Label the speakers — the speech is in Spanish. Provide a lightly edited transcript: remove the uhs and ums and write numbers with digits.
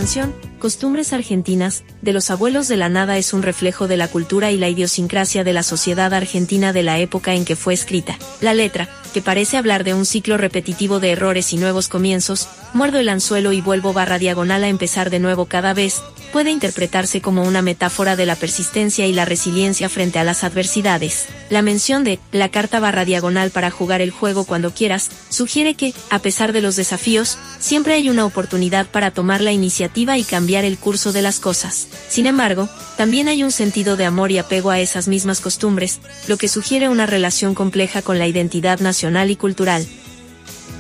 Speaker 1: canción, Costumbres Argentinas, de los Abuelos de la Nada es un reflejo de la cultura y la idiosincrasia de la sociedad argentina de la época en que fue escrita. La letra, que parece hablar de un ciclo repetitivo de errores y nuevos comienzos, muerdo el anzuelo y vuelvo /diagonal a empezar de nuevo cada vez, puede interpretarse como una metáfora de la persistencia y la resiliencia frente a las adversidades. La mención de la carta /diagonal para jugar el juego cuando quieras, sugiere que, a pesar de los desafíos, siempre hay una oportunidad para tomar la iniciativa y cambiar el curso de las cosas. Sin embargo, también hay un sentido de amor y apego a esas mismas costumbres, lo que sugiere una relación compleja con la identidad nacional y cultural.